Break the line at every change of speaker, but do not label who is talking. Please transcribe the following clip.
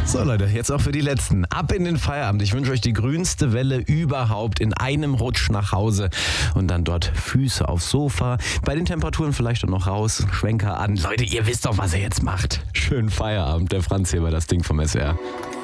So Leute, jetzt auch für die Letzten. Ab in den Feierabend. Ich wünsche euch die grünste Welle überhaupt in einem Rutsch nach Hause und dann dort Füße aufs Sofa. Bei den Temperaturen vielleicht auch noch raus, Schwenker an. Leute, ihr wisst doch, was ihr jetzt macht. Schönen Feierabend. Der Franz hier bei das Ding vom SWR.